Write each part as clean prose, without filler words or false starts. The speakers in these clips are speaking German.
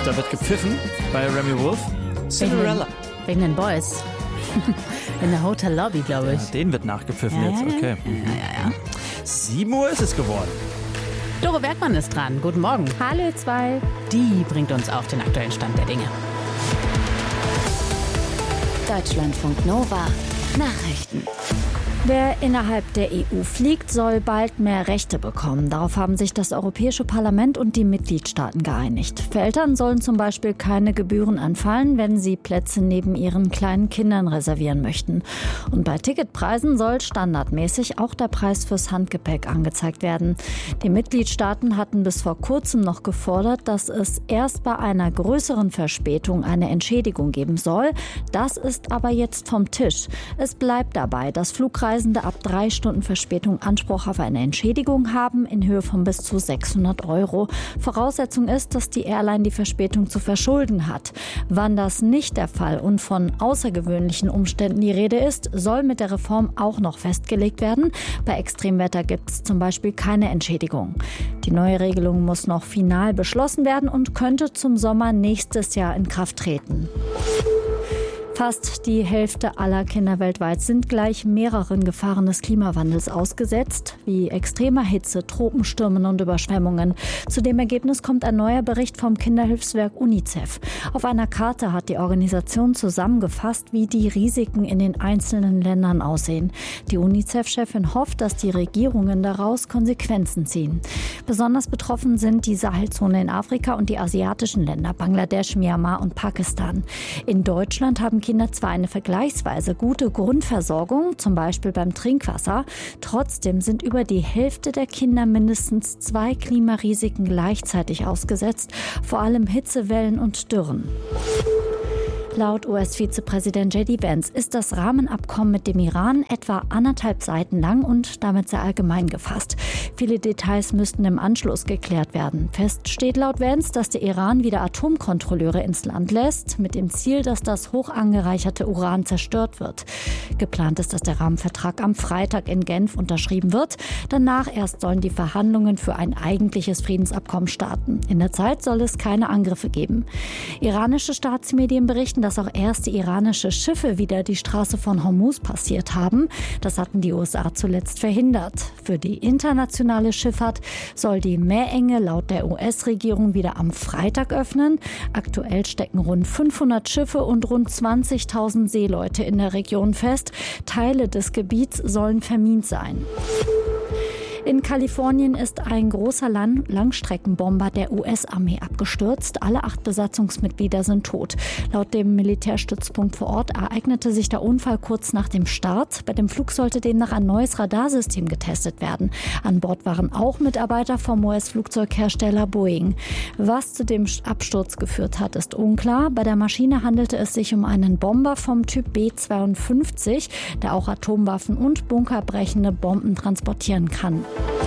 Da wird gepfiffen bei Remy Wolf. Cinderella. Wegen den Boys. In der Hotel Lobby, glaube ich. Ja, den wird nachgepfiffen jetzt, okay. Ja. 7 Uhr ist es geworden. Doro Bergmann ist dran. Guten Morgen. Hallo ihr zwei. Die bringt uns auf den aktuellen Stand der Dinge. Deutschlandfunk Nova. Nachrichten. Wer innerhalb der EU fliegt, soll bald mehr Rechte bekommen. Darauf haben sich das Europäische Parlament und die Mitgliedstaaten geeinigt. Für Eltern sollen zum Beispiel keine Gebühren anfallen, wenn sie Plätze neben ihren kleinen Kindern reservieren möchten. Und bei Ticketpreisen soll standardmäßig auch der Preis fürs Handgepäck angezeigt werden. Die Mitgliedstaaten hatten bis vor kurzem noch gefordert, dass es erst bei einer größeren Verspätung eine Entschädigung geben soll. Das ist aber jetzt vom Tisch. Es bleibt dabei, dass Flugreisende ab 3 Stunden Verspätung Anspruch auf eine Entschädigung haben in Höhe von bis zu 600 €. Voraussetzung ist, dass die Airline die Verspätung zu verschulden hat. Wann das nicht der Fall und von außergewöhnlichen Umständen die Rede ist, soll mit der Reform auch noch festgelegt werden. Bei Extremwetter gibt es zum Beispiel keine Entschädigung. Die neue Regelung muss noch final beschlossen werden und könnte zum Sommer nächstes Jahr in Kraft treten. Fast die Hälfte aller Kinder weltweit sind gleich mehreren Gefahren des Klimawandels ausgesetzt, wie extremer Hitze, Tropenstürmen und Überschwemmungen. Zu dem Ergebnis kommt ein neuer Bericht vom Kinderhilfswerk UNICEF. Auf einer Karte hat die Organisation zusammengefasst, wie die Risiken in den einzelnen Ländern aussehen. Die UNICEF-Chefin hofft, dass die Regierungen daraus Konsequenzen ziehen. Besonders betroffen sind die Sahelzone in Afrika und die asiatischen Länder, Bangladesch, Myanmar und Pakistan. In Deutschland haben Kinder zwar eine vergleichsweise gute Grundversorgung, zum Beispiel beim Trinkwasser. Trotzdem sind über die Hälfte der Kinder mindestens 2 Klimarisiken gleichzeitig ausgesetzt, vor allem Hitzewellen und Dürren. Laut US-Vizepräsident J.D. Vance ist das Rahmenabkommen mit dem Iran etwa 1,5 Seiten lang und damit sehr allgemein gefasst. Viele Details müssten im Anschluss geklärt werden. Fest steht laut Vance, dass der Iran wieder Atomkontrolleure ins Land lässt, mit dem Ziel, dass das hoch angereicherte Uran zerstört wird. Geplant ist, dass der Rahmenvertrag am Freitag in Genf unterschrieben wird. Danach erst sollen die Verhandlungen für ein eigentliches Friedensabkommen starten. In der Zeit soll es keine Angriffe geben. Iranische Staatsmedien berichten, dass auch erste iranische Schiffe wieder die Straße von Hormuz passiert haben. Das hatten die USA zuletzt verhindert. Für die internationale Schifffahrt soll die Meerenge laut der US-Regierung wieder am Freitag öffnen. Aktuell stecken rund 500 Schiffe und rund 20.000 Seeleute in der Region fest. Teile des Gebiets sollen vermint sein. In Kalifornien ist ein großer Langstreckenbomber der US-Armee abgestürzt. Alle 8 Besatzungsmitglieder sind tot. Laut dem Militärstützpunkt vor Ort ereignete sich der Unfall kurz nach dem Start. Bei dem Flug sollte demnach ein neues Radarsystem getestet werden. An Bord waren auch Mitarbeiter vom US-Flugzeughersteller Boeing. Was zu dem Absturz geführt hat, ist unklar. Bei der Maschine handelte es sich um einen Bomber vom Typ B-52, der auch Atomwaffen und bunkerbrechende Bomben transportieren kann.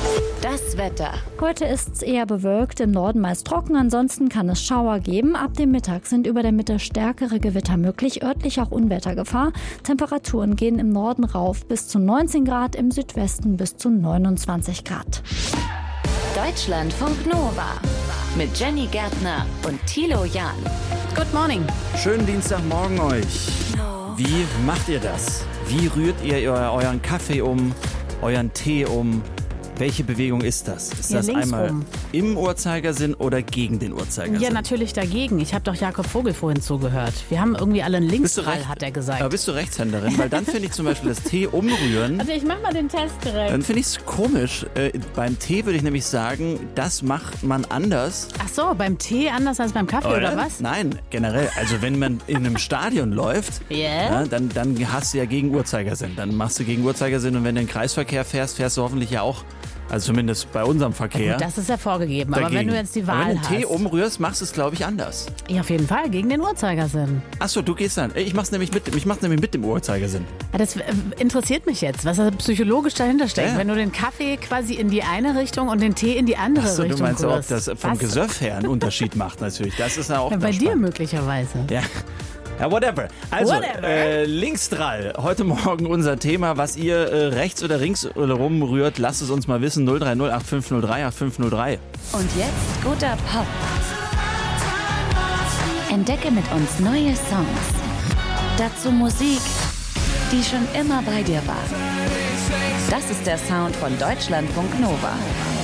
Das Wetter. Heute ist es eher bewölkt, im Norden meist trocken, ansonsten kann es Schauer geben. Ab dem Mittag sind über der Mitte stärkere Gewitter möglich, örtlich auch Unwettergefahr. Temperaturen gehen im Norden rauf bis zu 19 Grad, im Südwesten bis zu 29 Grad. Deutschlandfunk Nova mit Jenny Gärtner und Thilo Jahn. Good morning. Schönen Dienstagmorgen euch. Wie macht ihr das? Wie rührt ihr euren Kaffee um, euren Tee um? Welche Bewegung ist das? Ist das einmal im Uhrzeigersinn oder gegen den Uhrzeigersinn? Ja, natürlich dagegen. Ich habe doch Jakob Vogel vorhin zugehört. Wir haben irgendwie alle einen Linksfall, hat er gesagt. Aber bist du Rechtshänderin? Weil dann finde ich zum Beispiel das Tee umrühren. Also ich mach mal den Test direkt. Dann finde ich es komisch. Beim Tee würde ich nämlich sagen, das macht man anders. Ach so, beim Tee anders als beim Kaffee oder was? Nein, generell. Also wenn man in einem Stadion läuft, Yeah. dann hast du ja gegen Uhrzeigersinn. Dann machst du gegen Uhrzeigersinn und wenn du in den Kreisverkehr fährst, fährst du hoffentlich ja auch. Also zumindest bei unserem Verkehr. Gut, das ist ja vorgegeben, aber wenn du jetzt die Wahl hast. Wenn du den hast. Tee umrührst, machst du es, glaube ich, anders. Ja, auf jeden Fall, gegen den Uhrzeigersinn. Achso, du gehst dann. Ich mach's nämlich mit dem Uhrzeigersinn. Ja, das interessiert mich jetzt, was da psychologisch dahinter steckt. Ja. Wenn du den Kaffee quasi in die eine Richtung und den Tee in die andere Achso, Richtung du meinst auch, ob rührst. das vom Gesöff her einen Unterschied macht natürlich. Das ist ja auch Bei dir spannend. möglicherweise. Ja. Ja, whatever. Also, Whatever. Linksdrall. Heute Morgen unser Thema. Was ihr rechts oder links rumrührt, lasst es uns mal wissen. 030 8503 8503. Und jetzt guter Pop. Entdecke mit uns neue Songs. Dazu Musik, die schon immer bei dir war. Das ist der Sound von Deutschlandfunk Nova.